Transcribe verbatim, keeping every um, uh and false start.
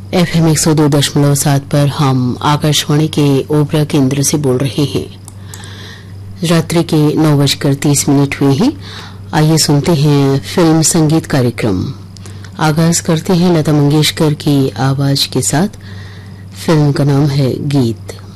FM एक सौ दो दशमलव सात पर हम आकाशवाणी के ओबरा केंद्र से बोल रहे हैं। रात्रि के नौ बजकर तीस मिनट हुए हैं। आइए सुनते हैं फिल्म संगीत कार्यक्रम। आगाज करते हैं लता मंगेशकर की आवाज के साथ। फिल्म का नाम है गीत।